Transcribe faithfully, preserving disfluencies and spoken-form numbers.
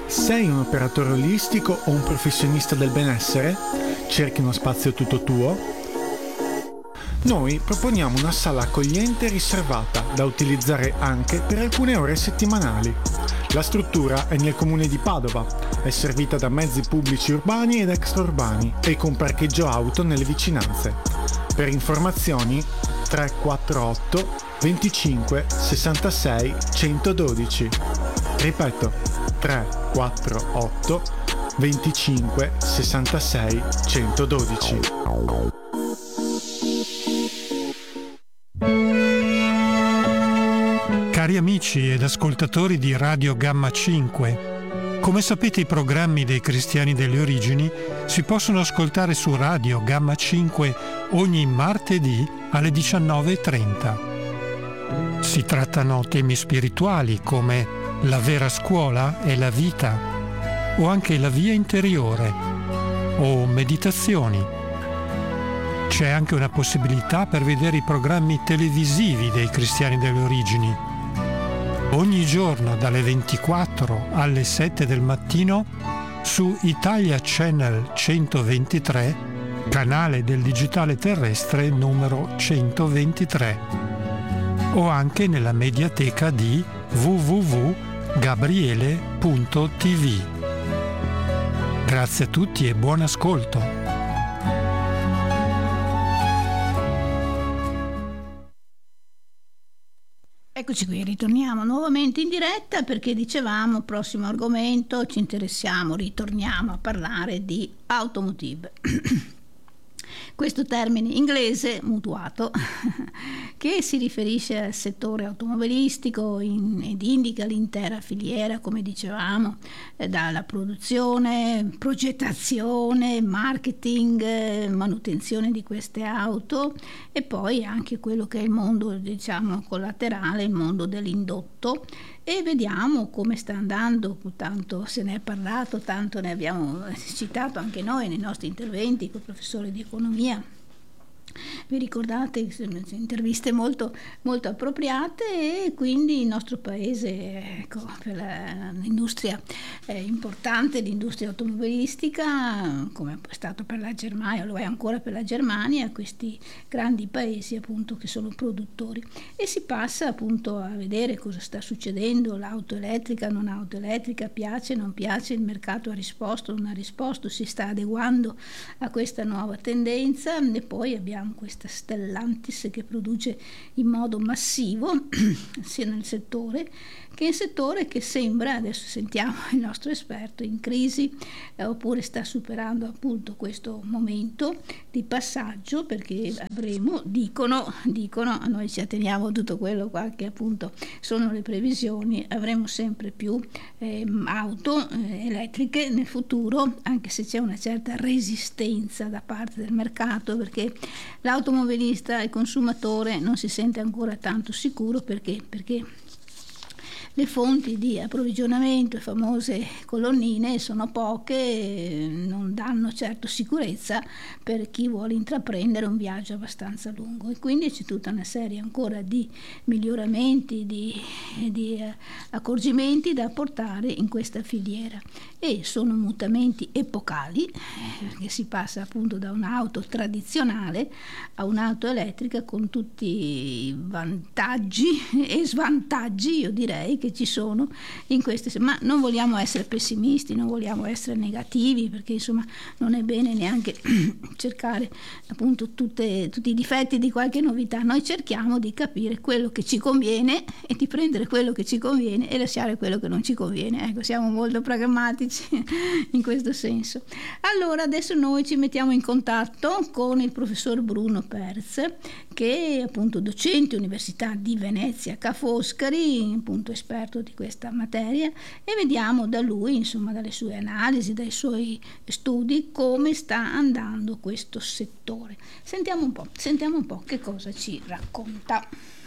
Sei un operatore olistico o un professionista del benessere? Cerchi uno spazio tutto tuo? Noi proponiamo una sala accogliente e riservata da utilizzare anche per alcune ore settimanali. La struttura è nel comune di Padova, è servita da mezzi pubblici urbani ed extraurbani e con parcheggio auto nelle vicinanze. Per informazioni tre quattro otto venticinque sessantasei centododici. Ripeto, tre quattro otto venticinque sessantasei centododici. Cari amici ed ascoltatori di Radio Gamma cinque, come sapete i programmi dei Cristiani delle Origini si possono ascoltare su Radio Gamma cinque ogni martedì alle diciannove e trenta. Si trattano temi spirituali come la vera scuola e la vita, o anche la via interiore, o meditazioni. C'è anche una possibilità per vedere i programmi televisivi dei Cristiani delle Origini. Ogni giorno dalle ventiquattro alle sette del mattino su Italia Channel centoventitré, canale del digitale terrestre numero centoventitré, o anche nella mediateca di w w w punto gabriele punto t v. Grazie a tutti e buon ascolto. Eccoci qui, ritorniamo nuovamente in diretta perché dicevamo, prossimo argomento, ci interessiamo, ritorniamo a parlare di automotive. Questo termine inglese mutuato che si riferisce al settore automobilistico in, ed indica l'intera filiera, come dicevamo, eh, dalla produzione, progettazione, marketing, eh, manutenzione di queste auto e poi anche quello che è il mondo, diciamo, collaterale, il mondo dell'indotto. E vediamo come sta andando, tanto se ne è parlato, tanto ne abbiamo citato anche noi nei nostri interventi con il professore di economia. Vi ricordate, interviste molto, molto appropriate, e quindi il nostro paese, ecco, per la, l'industria eh, importante, l'industria automobilistica, come è stato per la Germania, lo è ancora per la Germania, questi grandi paesi appunto che sono produttori. E si passa appunto a vedere cosa sta succedendo, l'auto elettrica, non auto elettrica, piace, non piace, il mercato ha risposto, non ha risposto, si sta adeguando a questa nuova tendenza. E poi abbiamo questa Stellantis che produce in modo massivo sia nel settore che in settore che sembra, adesso sentiamo il nostro esperto, in crisi eh, oppure sta superando appunto questo momento di passaggio, perché avremo, dicono, dicono, noi ci atteniamo a tutto quello qua che appunto sono le previsioni, avremo sempre più eh, auto eh, elettriche nel futuro, anche se c'è una certa resistenza da parte del mercato, perché l'automobilista, il consumatore non si sente ancora tanto sicuro. Perché? Perché le fonti di approvvigionamento, le famose colonnine, sono poche, non danno certo sicurezza per chi vuole intraprendere un viaggio abbastanza lungo, e quindi c'è tutta una serie ancora di miglioramenti, di, di accorgimenti da portare in questa filiera, e sono mutamenti epocali, perché si passa appunto da un'auto tradizionale a un'auto elettrica con tutti i vantaggi e svantaggi, io direi, che ci sono in queste, ma non vogliamo essere pessimisti, non vogliamo essere negativi, perché insomma non è bene neanche cercare appunto tutte, tutti i difetti di qualche novità. Noi cerchiamo di capire quello che ci conviene e di prendere quello che ci conviene e lasciare quello che non ci conviene. Ecco, siamo molto pragmatici in questo senso. Allora adesso noi ci mettiamo in contatto con il professor Bruno Perz, che è appunto docente Università di Venezia Ca' Foscari, appunto esperto di questa materia, e vediamo da lui, insomma, dalle sue analisi, dai suoi studi, come sta andando questo settore. Sentiamo un po', sentiamo un po' che cosa ci racconta.